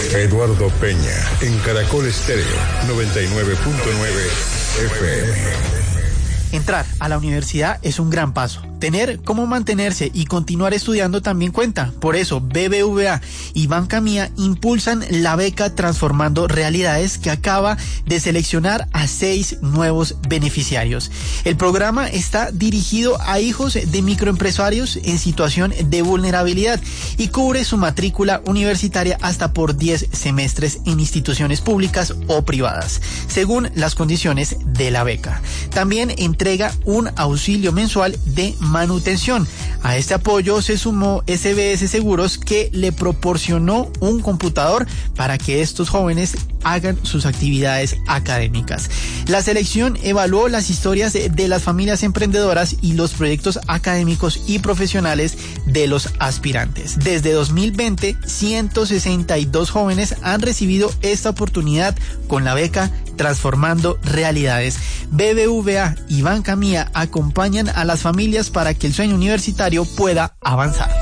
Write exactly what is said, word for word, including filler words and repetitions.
Eduardo Peña, en Caracol Estéreo, noventa y nueve punto nueve F M. Entrar a la universidad es un gran paso. Tener cómo mantenerse y continuar estudiando también cuenta. Por eso, B B V A y Banca Mía impulsan la beca Transformando Realidades, que acaba de seleccionar a seis nuevos beneficiarios. El programa está dirigido a hijos de microempresarios en situación de vulnerabilidad y cubre su matrícula universitaria hasta por diez semestres en instituciones públicas o privadas, según las condiciones de la beca. También entrega un auxilio mensual de manutención. A este apoyo se sumó S B S Seguros, que le proporcionó un computador para que estos jóvenes hagan sus actividades académicas. La selección evaluó las historias de, de las familias emprendedoras y los proyectos académicos y profesionales de los aspirantes. Desde dos mil veinte, ciento sesenta y dos jóvenes han recibido esta oportunidad con la beca Transformando Realidades. B B V A y Banca Mía acompañan a las familias para que el sueño universitario pueda avanzar.